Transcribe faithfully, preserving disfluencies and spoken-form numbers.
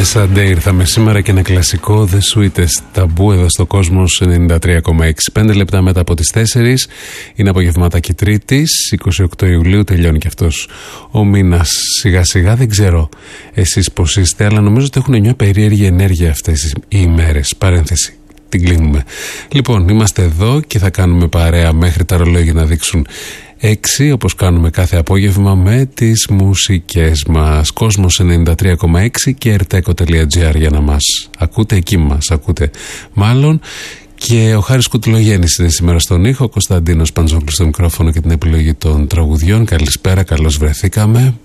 Yesterday ήρθαμε σήμερα και ένα κλασικό The Sweetest ταμπού εδώ στο Κόσμος ενενήντα τρία κόμμα έξι. Πέντε λεπτά μετά από τις τέσσερις είναι απογευματάκι Τρίτης, είκοσι οκτώ Ιουλίου, τελειώνει και αυτός ο μήνας σιγά σιγά. Δεν ξέρω εσείς πως είστε, αλλά νομίζω ότι έχουν μια περίεργη ενέργεια αυτές οι ημέρες. Παρένθεση, την κλείνουμε. Λοιπόν, είμαστε εδώ και θα κάνουμε παρέα μέχρι τα ρολόγια να δείξουν έξι, όπως κάνουμε κάθε απόγευμα με τις μουσικές μας. Κόσμος ενενήντα τρία κόμμα έξι και ερτέκο τελεία τζι άρ για να μας ακούτε, εκεί μας ακούτε μάλλον. Και ο Χάρης Κουτουλογέννης είναι σήμερα στον ήχο, ο Κωνσταντίνος Παντζόγλου στο μικρόφωνο και την επιλογή των τραγουδιών. Καλησπέρα, καλώς βρεθήκαμε.